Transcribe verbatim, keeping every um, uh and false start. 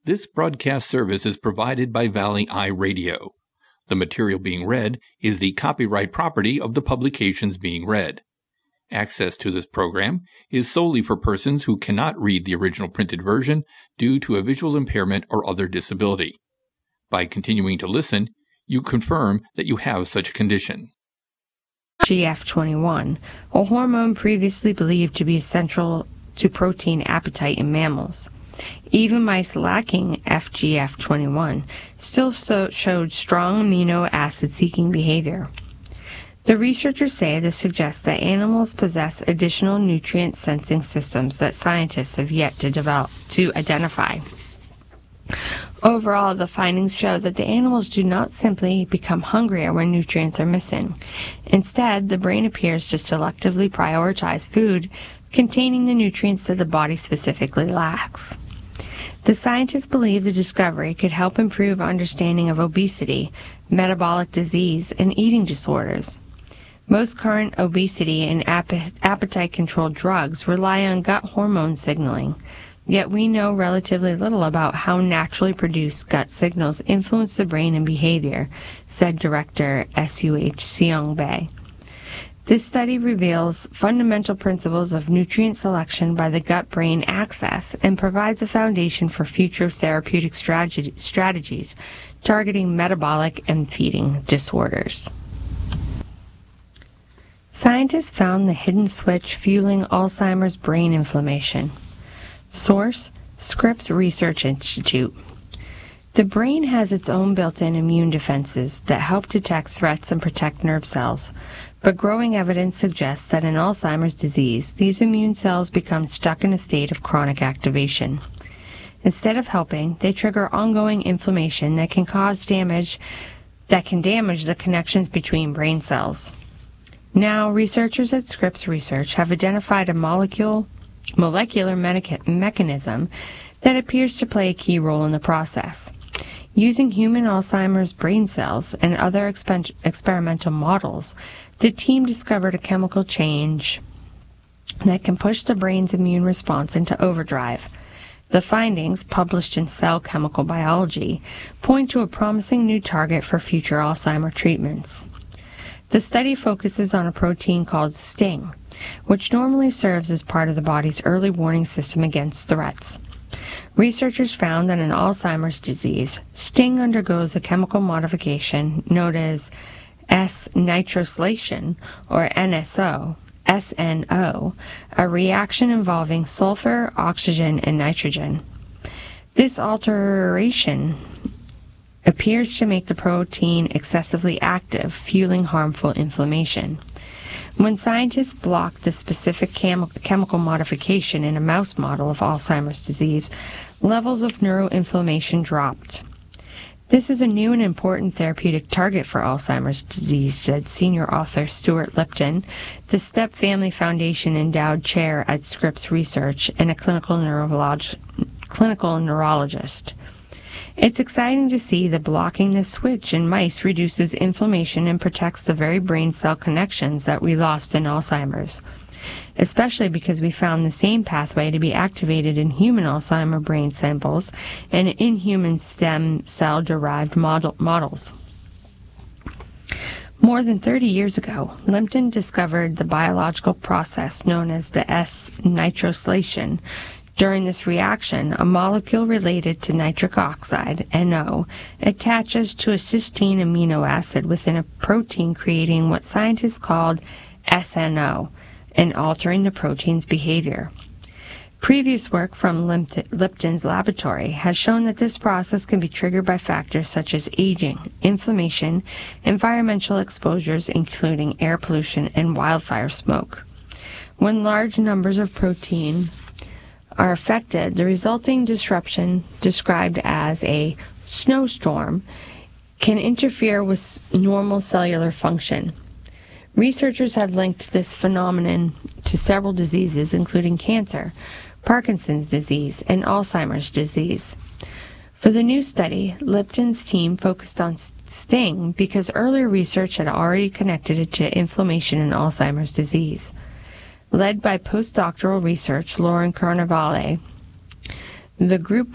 This broadcast service is provided by Valley Eye Radio. The material being read is the copyright property of the publications being read. Access to this program is solely for persons who cannot read the original printed version due to a visual impairment or other disability. By continuing to listen, you confirm that you have such a condition. G F twenty-one, a hormone previously believed to be essential to protein appetite in mammals. Even mice lacking F G F twenty-one still so showed strong amino acid-seeking behavior. The researchers say this suggests that animals possess additional nutrient-sensing systems that scientists have yet to develop to identify. Overall, the findings show that the animals do not simply become hungrier when nutrients are missing. Instead, the brain appears to selectively prioritize food containing the nutrients that the body specifically lacks. The scientists believe the discovery could help improve understanding of obesity, metabolic disease, and eating disorders. Most current obesity and ap- appetite-controlled drugs rely on gut hormone signaling, yet we know relatively little about how naturally produced gut signals influence the brain and behavior, said Director S U H Seong Bae. This study reveals fundamental principles of nutrient selection by the gut-brain axis and provides a foundation for future therapeutic strategy- strategies targeting metabolic and feeding disorders. Scientists found the hidden switch fueling Alzheimer's brain inflammation. Source: Scripps Research Institute. The brain has its own built-in immune defenses that help detect threats and protect nerve cells, but growing evidence suggests that in Alzheimer's disease, these immune cells become stuck in a state of chronic activation. Instead of helping, they trigger ongoing inflammation that can cause damage that can damage the connections between brain cells. Now, researchers at Scripps Research have identified a molecule molecular mecha- mechanism that appears to play a key role in the process. Using human Alzheimer's brain cells and other expen- experimental models, the team discovered a chemical change that can push the brain's immune response into overdrive. The findings, published in Cell Chemical Biology, point to a promising new target for future Alzheimer treatments. The study focuses on a protein called STING, which normally serves as part of the body's early warning system against threats. Researchers found that in Alzheimer's disease, STING undergoes a chemical modification known as S-nitrosylation, or N S O, S N O, a reaction involving sulfur, oxygen, and nitrogen. This alteration appears to make the protein excessively active, fueling harmful inflammation. When scientists blocked the specific chem- chemical modification in a mouse model of Alzheimer's disease, levels of neuroinflammation dropped. This is a new and important therapeutic target for Alzheimer's disease, said senior author Stuart Lipton, the Step Family Foundation endowed chair at Scripps Research and a clinical, neurolog- clinical neurologist. It's exciting to see that blocking this switch in mice reduces inflammation and protects the very brain cell connections that we lost in Alzheimer's, especially because we found the same pathway to be activated in human Alzheimer brain samples and in human stem cell-derived model- models. More than thirty years ago, Lipton discovered the biological process known as the S-nitrosylation. During this reaction, a molecule related to nitric oxide, N O, attaches to a cysteine amino acid within a protein, creating what scientists called S N O, and altering the protein's behavior. Previous work from Lipton's laboratory has shown that this process can be triggered by factors such as aging, inflammation, environmental exposures including air pollution and wildfire smoke. When large numbers of protein are affected, the resulting disruption, described as a snowstorm, can interfere with normal cellular function. Researchers have linked this phenomenon to several diseases, including cancer, Parkinson's disease, and Alzheimer's disease. For the new study, Lipton's team focused on STING because earlier research had already connected it to inflammation in Alzheimer's disease. Led by postdoctoral research Lauren Carnevale, the group